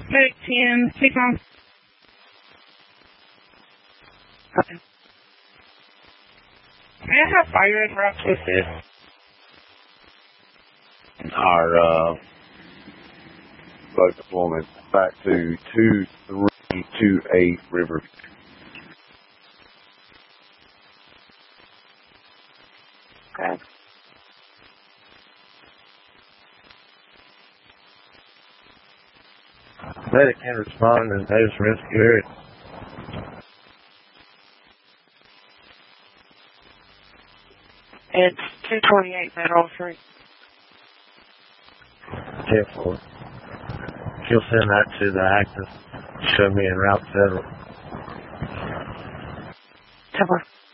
Medic 10, speak on. Okay. May I have fire interrupt to assist? Our bug deployment back to 2328 River. Okay. Medic can respond and Davis rescue area. It's 228 Federal Street. 10-4. She'll send that to the active. Show me en route Federal. 10-4.